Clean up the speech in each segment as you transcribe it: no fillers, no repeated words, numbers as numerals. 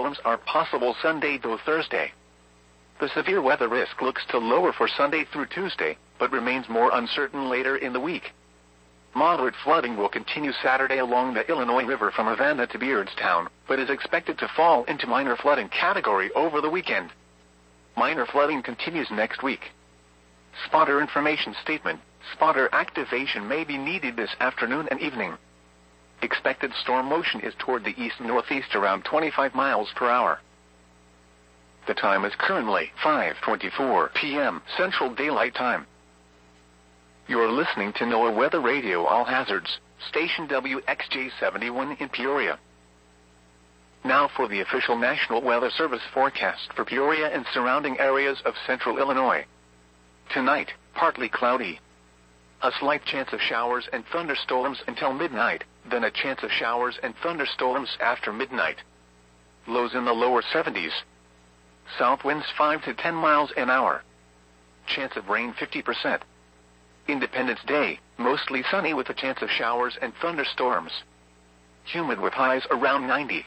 thunderstorms are possible Sunday through Thursday. The severe weather risk looks to lower for Sunday through Tuesday, but remains more uncertain later in the week. Moderate flooding will continue Saturday along the Illinois River from Havana to Beardstown, but is expected to fall into minor flooding category over the weekend. Minor flooding continues next week. Spotter information statement. Spotter activation may be needed this afternoon and evening. Expected storm motion is toward the east-northeast around 25 miles per hour. The time is currently 5:24 p.m. Central Daylight Time. You're listening to NOAA Weather Radio All Hazards, station WXJ71 in Peoria. Now for the official National Weather Service forecast for Peoria and surrounding areas of central Illinois. Tonight, partly cloudy. A slight chance of showers and thunderstorms until midnight, then a chance of showers and thunderstorms after midnight. Lows in the lower 70s. South winds 5 to 10 miles an hour. Chance of rain 50%. Independence Day, mostly sunny with a chance of showers and thunderstorms. Humid with highs around 90.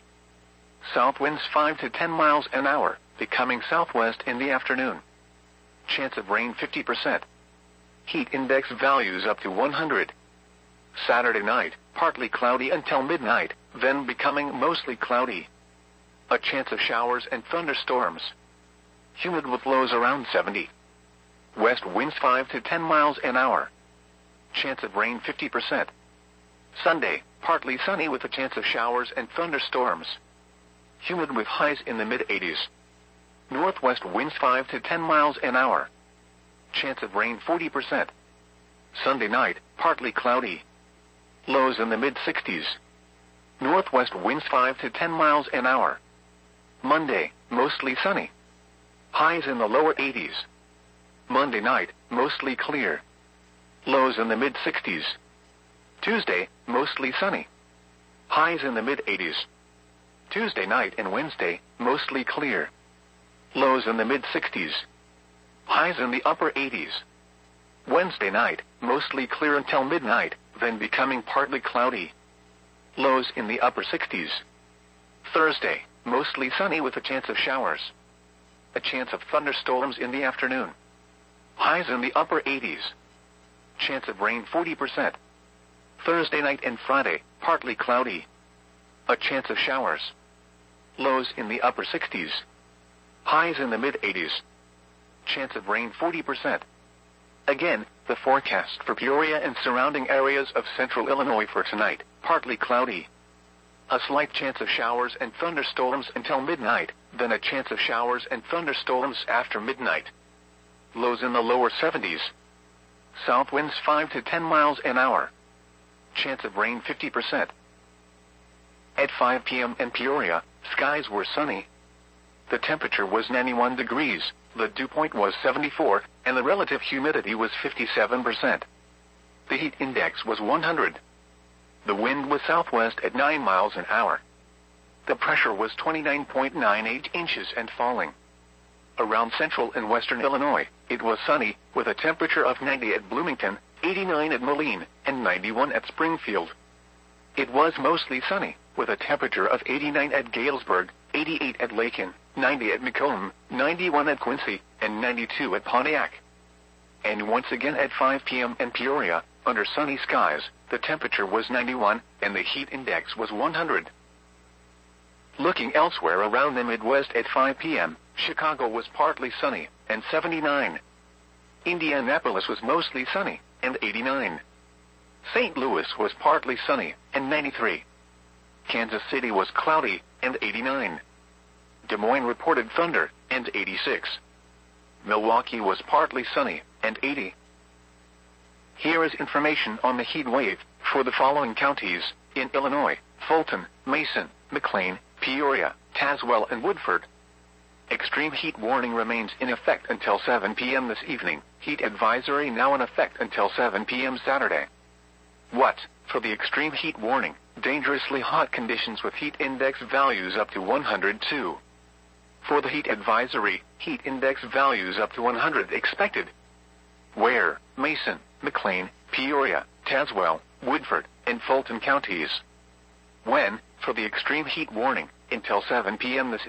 South winds 5 to 10 miles an hour, becoming southwest in the afternoon. Chance of rain 50%. Heat index values up to 100. Saturday night, partly cloudy until midnight, then becoming mostly cloudy. A chance of showers and thunderstorms. Humid with lows around 70. West winds 5 to 10 miles an hour. Chance of rain 50%. Sunday, partly sunny with a chance of showers and thunderstorms. Humid with highs in the mid-80s. Northwest winds 5 to 10 miles an hour. Chance of rain 40%. Sunday night, partly cloudy. Lows in the mid-60s. Northwest winds 5 to 10 miles an hour. Monday, mostly sunny. Highs in the lower 80s. Monday night, mostly clear. Lows in the mid-60s. Tuesday, mostly sunny. Highs in the mid-80s. Tuesday night and Wednesday, mostly clear. Lows in the mid-60s. Highs in the upper 80s. Wednesday night, mostly clear until midnight, then becoming partly cloudy. Lows in the upper 60s. Thursday, mostly sunny with a chance of showers. A chance of thunderstorms in the afternoon. Highs in the upper 80s. Chance of rain 40%. Thursday night and Friday, partly cloudy. A chance of showers. Lows in the upper 60s. Highs in the mid-80s. Chance of rain 40%. Again, the forecast for Peoria and surrounding areas of central Illinois for tonight, partly cloudy. A slight chance of showers and thunderstorms until midnight, then a chance of showers and thunderstorms after midnight. Lows in the lower 70s. South winds 5 to 10 miles an hour. Chance of rain 50%. At 5 p.m. in Peoria, skies were sunny. The temperature was 91 degrees, the dew point was 74, and the relative humidity was 57%. The heat index was 100. The wind was southwest at 9 miles an hour. The pressure was 29.98 inches and falling. Around central and western Illinois, it was sunny, with a temperature of 90 at Bloomington, 89 at Moline, and 91 at Springfield. It was mostly sunny, with a temperature of 89 at Galesburg, 88 at Lakin, 90 at Macomb, 91 at Quincy, and 92 at Pontiac. And once again at 5 p.m. in Peoria, under sunny skies, the temperature was 91, and the heat index was 100. Looking elsewhere around the Midwest at 5 p.m., Chicago was partly sunny, and 79. Indianapolis was mostly sunny, and 89. St. Louis was partly sunny, and 93. Kansas City was cloudy, and 89. Des Moines reported thunder, and 86. Milwaukee was partly sunny, and 80. Here is information on the heat wave for the following counties in Illinois: Fulton, Mason, McLean, Peoria, Tazewell, and Woodford. Extreme heat warning remains in effect until 7 p.m. this evening. Heat advisory now in effect until 7 p.m. Saturday. What? For the extreme heat warning, dangerously hot conditions with heat index values up to 102. For the heat advisory, heat index values up to 100 expected. Where? Mason, McLean, Peoria, Tazewell, Woodford, and Fulton counties. When? For the extreme heat warning, until 7 p.m. this